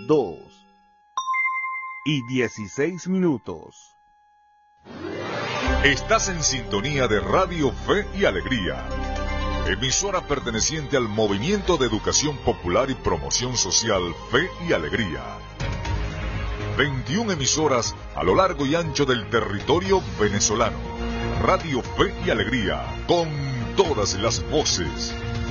2:16. Estás en sintonía de Radio Fe y Alegría, emisora perteneciente al Movimiento de Educación Popular y Promoción Social Fe y Alegría. 21 emisoras a lo largo y ancho del territorio venezolano. Radio Fe y Alegría, con todas las voces.